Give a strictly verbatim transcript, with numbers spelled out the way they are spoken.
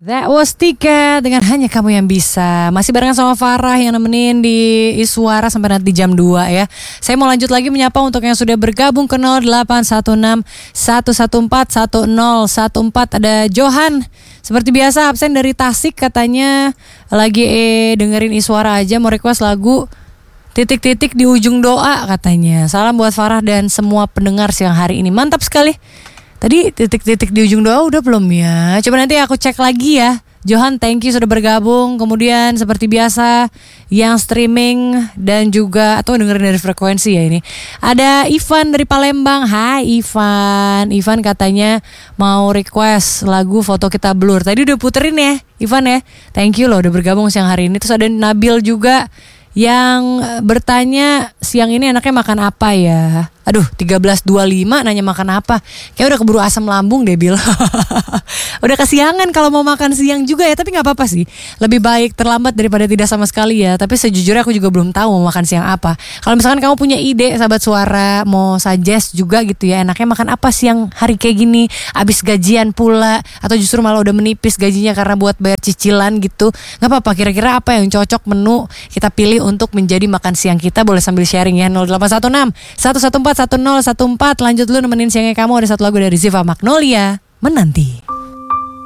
That was Tika dengan Hanya Kamu Yang Bisa. Masih barengan sama Farah yang nemenin di Iswara sampai nanti jam dua ya. Saya mau lanjut lagi menyapa untuk yang sudah bergabung ke nol delapan satu enam satu satu empat satu nol satu empat. Ada Johan, seperti biasa absen dari Tasik, katanya lagi eh, dengerin Iswara aja, mau request lagu titik-titik di ujung doa katanya. Salam buat Farah dan semua pendengar siang hari ini. Mantap sekali. Tadi titik-titik di ujung doa udah belum ya? Coba nanti aku cek lagi ya. Johan, thank you sudah bergabung. Kemudian seperti biasa yang streaming dan juga atau dengerin dari frekuensi ya ini. Ada Ivan dari Palembang. Hai Ivan. Ivan katanya mau request lagu Foto Kita Blur. Tadi udah puterin ya Ivan ya. Thank you loh udah bergabung siang hari ini. Terus ada Nabil juga yang bertanya siang ini enaknya makan apa ya. Aduh, tiga belas dua puluh lima nanya makan apa. Kayak udah keburu asam lambung deh Bil. Udah kesiangan kalau mau makan siang juga ya. Tapi gak apa-apa sih, lebih baik terlambat daripada tidak sama sekali ya. Tapi sejujurnya aku juga belum tahu mau makan siang apa. Kalau misalkan kamu punya ide sahabat Suara, mau suggest juga gitu ya, enaknya makan apa siang hari kayak gini, abis gajian pula, atau justru malah udah menipis gajinya karena buat bayar cicilan gitu, gak apa-apa. Kira-kira apa yang cocok menu kita pilih untuk menjadi makan siang kita. Boleh sambil sharing ya. Nol delapan satu enam satu satu empat satu nol satu empat. Lanjut dulu nemenin siangnya kamu. Ada satu lagu dari Ziva Magnolia, Menanti.